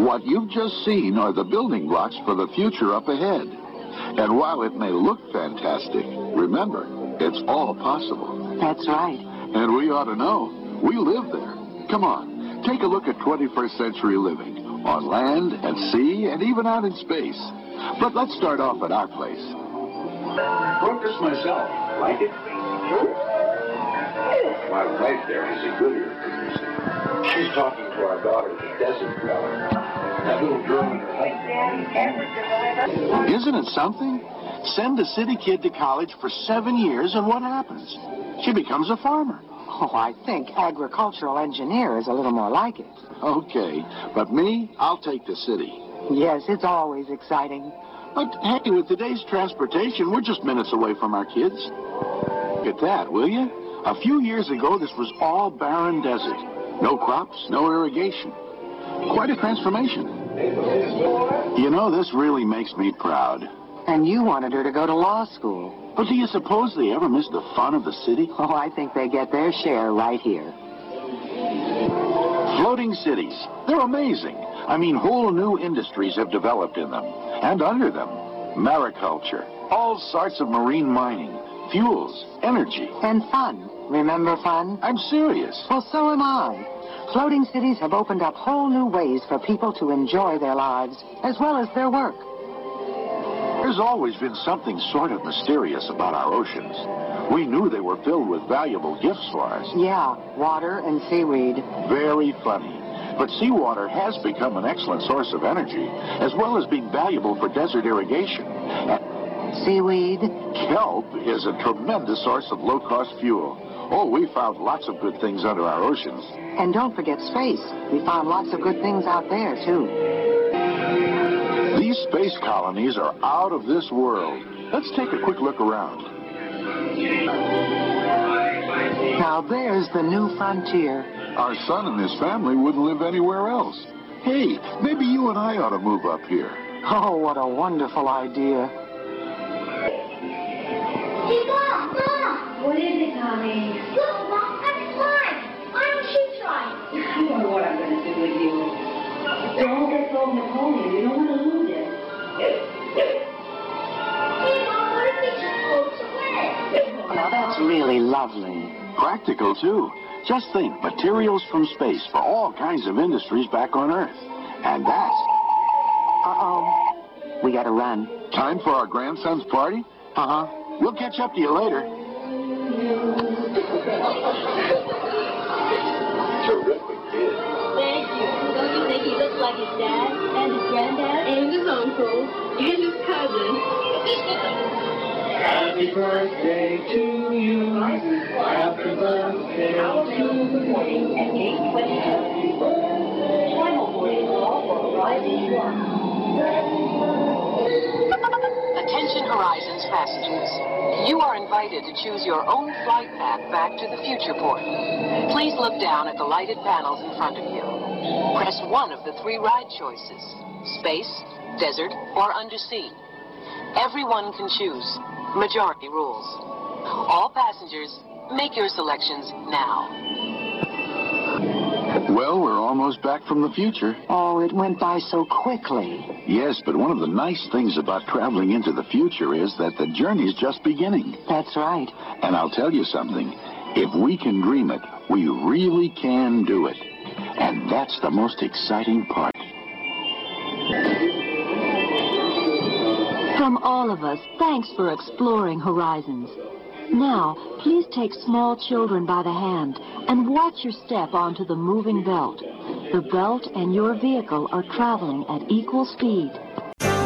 What you've just seen are the building blocks for the future up ahead. And while it may look fantastic, remember, it's all possible. That's right. And we ought to know. We live there. Come on, take a look at 21st century living, on land and sea and even out in space. But let's start off at our place. Wrote this myself. Like it? My wife there is a Goodyear producer. She's talking to our daughter, the Desert Belle. That little girl in her life. Isn't it something? Send a city kid to college for 7 years, and what happens? She becomes a farmer. Oh, I think agricultural engineer is a little more like it. Okay, but me, I'll take the city. Yes, it's always exciting. But hey, with today's transportation, we're just minutes away from our kids. Look at that, will you? A few years ago, this was all barren desert. No crops, no irrigation. Quite a transformation. You know, this really makes me proud. And you wanted her to go to law school. But do you suppose they ever miss the fun of the city? Oh, I think they get their share right here. Floating cities. They're amazing. I mean, whole new industries have developed in them. And under them, mariculture, all sorts of marine mining, fuels, energy. And fun. Remember fun? I'm serious. Well, so am I. Floating cities have opened up whole new ways for people to enjoy their lives, as well as their work. There's always been something sort of mysterious about our oceans. We knew they were filled with valuable gifts for us. Yeah, water and seaweed. Very funny. But seawater has become an excellent source of energy, as well as being valuable for desert irrigation. Seaweed? Kelp is a tremendous source of low-cost fuel. Oh, we found lots of good things under our oceans. And don't forget space. We found lots of good things out there, too. These space colonies are out of this world. Let's take a quick look around. Now there's the new frontier. Our son and his family wouldn't live anywhere else. Hey, maybe you and I ought to move up here. Oh, what a wonderful idea. Hey, Mom! What is it, honey? Look, Mom, I'm slime. Why don't you try? I don't know what I'm going to do with you. Don't let go of Napoleon. You don't want to lose it. Hey, Mom, what if we just floats away? Now that's really lovely. Practical, too. Just think, materials from space for all kinds of industries back on Earth. And that's... Uh-oh. We gotta run. Time for our grandson's party? Uh-huh. We'll catch up to you later. Terrific kid. Thank you. Don't you think he looks like his dad and his granddad and his uncle and his cousin? Happy birthday to you. Happy birthday to you. Happy Attention Horizons passengers. You are invited to choose your own flight path back to the future port. Please look down at the lighted panels in front of you. Press one of the 3 ride choices: space, desert, or undersea. Everyone can choose. Majority rules. All passengers, make your selections now. Well, we're almost back from the future. Oh, it went by so quickly. Yes, but one of the nice things about traveling into the future is that the journey's just beginning. That's right. And I'll tell you something. If we can dream it, we really can do it. And that's the most exciting part. From all of us, thanks for exploring horizons. Now, please take small children by the hand and watch your step onto the moving belt. The belt and your vehicle are traveling at equal speed.